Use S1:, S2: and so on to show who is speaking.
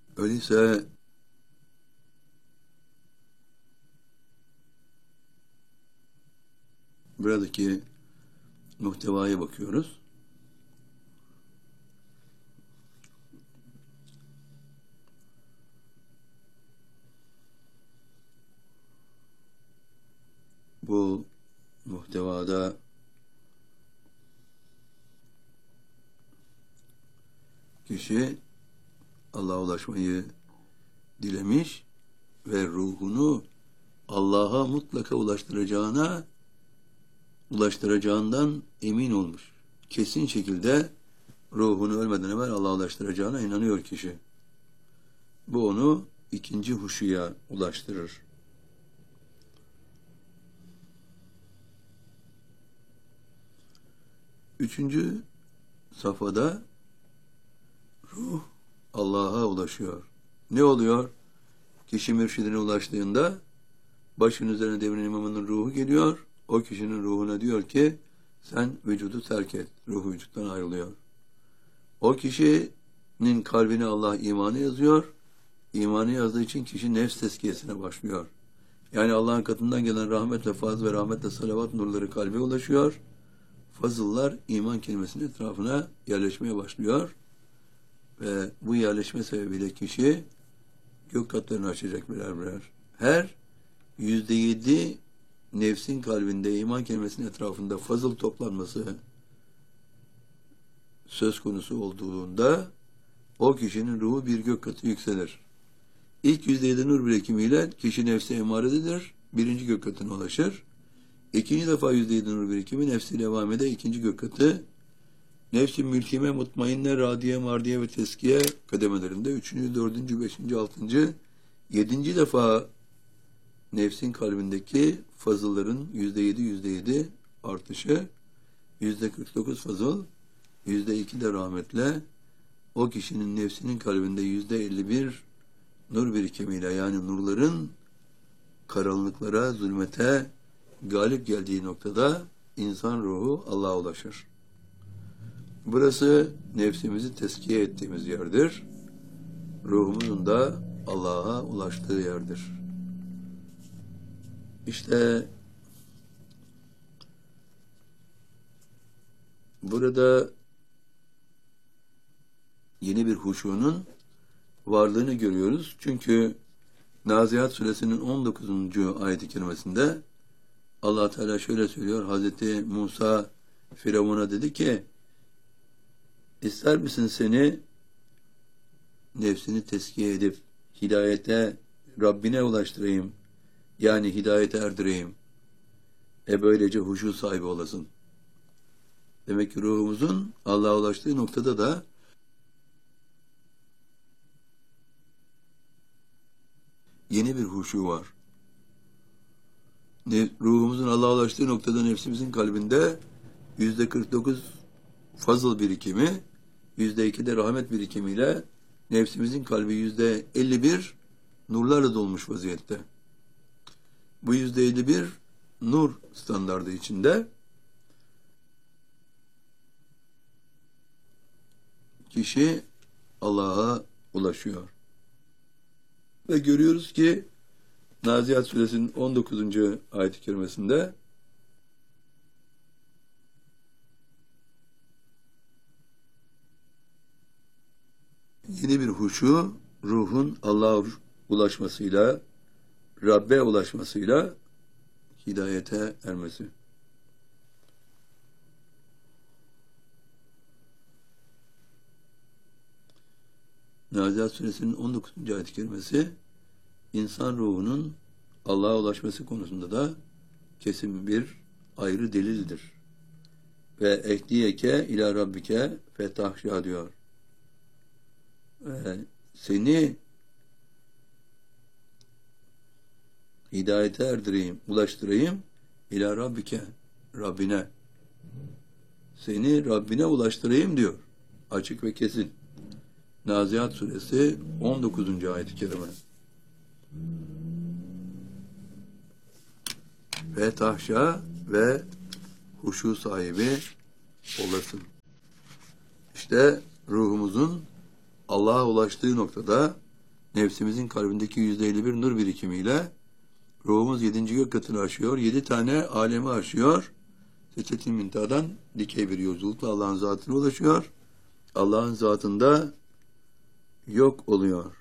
S1: Öyleyse buradaki muhtevaya bakıyoruz. Bu muhtevada kişi Allah'a ulaşmayı dilemiş ve ruhunu Allah'a mutlaka ulaştıracağından emin olmuş. Kesin şekilde ruhunu ölmeden evvel Allah'a ulaştıracağına inanıyor kişi. Bu onu ikinci huşuya ulaştırır. Üçüncü safhada ruh Allah'a ulaşıyor. Ne oluyor? Kişi mürşidine ulaştığında başın üzerine devrin imamının ruhu geliyor. O kişinin ruhuna diyor ki sen vücudu terk et. Ruh vücuttan ayrılıyor. O kişinin kalbine Allah imanı yazıyor. İmanı yazdığı için kişi nefs tezkiyesine başlıyor. Yani Allah'ın katından gelen rahmetle faz ve rahmetle salavat nurları kalbe ulaşıyor. Fazıllar iman kelimesinin etrafına yerleşmeye başlıyor. Ve bu yerleşme sebebiyle kişi gök katlarını açacak birer birer. Her %7 nefsin kalbinde iman kelimesinin etrafında fazıl toplanması söz konusu olduğunda o kişinin ruhu bir gök katı yükselir. İlk %7 nur birikimiyle kişi nefse emarededir. Birinci gök katına ulaşır. İkinci defa %7 nur birikimi nefsi levamede ikinci gök katı. Nefs-i mülkime, mutmainne, radiye, mardiye ve teskiye kademelerinde üçüncü, dördüncü, beşinci, altıncı, yedinci defa nefsin kalbindeki fazılların %7 artışı, %49 fazıl, %2 de rahmetle o kişinin nefsinin kalbinde %51 nur birikimiyle yani nurların karanlıklara, zulmete galip geldiği noktada insan ruhu Allah'a ulaşır. Burası nefsimizi teskiye ettiğimiz yerdir. Ruhumuzun da Allah'a ulaştığı yerdir. İşte burada yeni bir huşunun varlığını görüyoruz. Çünkü Nazihat Suresinin 19. ayet-i kerimesinde Allah Teala şöyle söylüyor. Hazreti Musa Firavun'a dedi ki İster misin seni nefsini teskiye edip hidayete, Rabbine ulaştırayım, yani hidayete erdireyim, böylece huşu sahibi olasın. Demek ki ruhumuzun Allah'a ulaştığı noktada da yeni bir huşu var. Ruhumuzun Allah'a ulaştığı noktada nefsimizin kalbinde %49 fazıl birikimi, %2 de rahmet birikimiyle nefsimizin kalbi %51 nurlarla dolmuş vaziyette. Bu %51 nur standardı içinde kişi Allah'a ulaşıyor. Ve görüyoruz ki Nazihat Suresinin 19. ayet-i kerimesinde yeni bir huşu ruhun Allah'a ulaşmasıyla, Rabbe ulaşmasıyla hidayete ermesi. Nazihat Suresinin 19. ayet-i kerimesi insan ruhunun Allah'a ulaşması konusunda da kesin bir ayrı delildir. Ve ehdiyeke ila rabbike fetahşa diyor. Seni hidayete erdireyim, ulaştırayım ila rabbike, Rabbine. Seni Rabbine ulaştırayım diyor. Açık ve kesin. Nazihat Suresi 19. ayet-i kerime. Ve tahşa ve huşu sahibi olasın. İşte ruhumuzun Allah'a ulaştığı noktada nefsimizin kalbindeki %51 nur birikimiyle ruhumuz 7. gök katını aşıyor. 7 tane alemi aşıyor. Sitte-i Münteha'dan dikey bir yolculukla Allah'ın zatına ulaşıyor. Allah'ın zatında yok oluyor.